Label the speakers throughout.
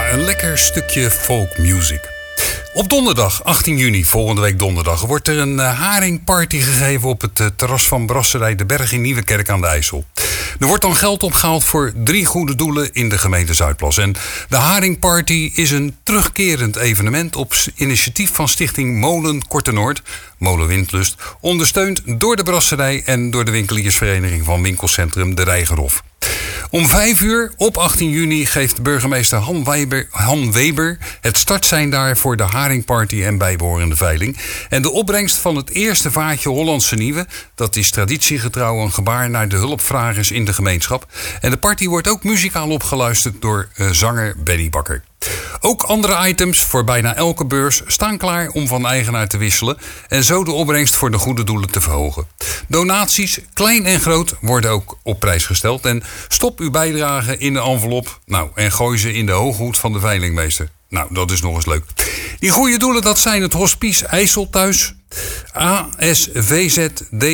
Speaker 1: Een lekker stukje folk music. Op donderdag, 18 juni, volgende week donderdag, wordt er een haringparty gegeven op het terras van Brasserij de Berg in Nieuwekerk aan de IJssel. Er wordt dan geld opgehaald voor 3 goede doelen in de gemeente Zuidplas. En de haringparty is een terugkerend evenement op initiatief van stichting Molen Korte Noord, Molen Windlust, ondersteund door de brasserij en door de winkeliersvereniging van winkelcentrum De Reigerhof. Om 5 uur op 18 juni geeft burgemeester Han Weber het startsein daar voor de haringparty en bijbehorende veiling. En de opbrengst van het eerste vaatje Hollandse Nieuwe, dat is traditiegetrouw een gebaar naar de hulpvragers in de gemeenschap. En de party wordt ook muzikaal opgeluisterd door zanger Benny Bakker. Ook andere items voor bijna elke beurs staan klaar om van eigenaar te wisselen en zo de opbrengst voor de goede doelen te verhogen. Donaties, klein en groot, worden ook op prijs gesteld. En stop uw bijdrage in de envelop en gooi ze in de hooghoed van de veilingmeester. Nou, dat is nog eens leuk. Die goede doelen, dat zijn het Hospice IJsselthuis, ASVZ,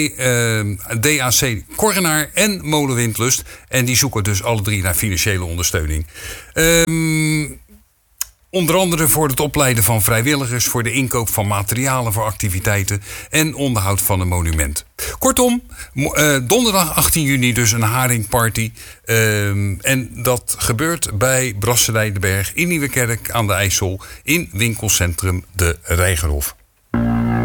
Speaker 1: DAC Korrenaar en Molen Windlust. En die zoeken dus alle 3 naar financiële ondersteuning. Onder andere voor het opleiden van vrijwilligers, voor de inkoop van materialen voor activiteiten en onderhoud van een monument. Kortom, donderdag 18 juni dus een haringparty. En dat gebeurt bij Brasserij de Berg in Nieuwekerk aan de IJssel in winkelcentrum De Reigerhof.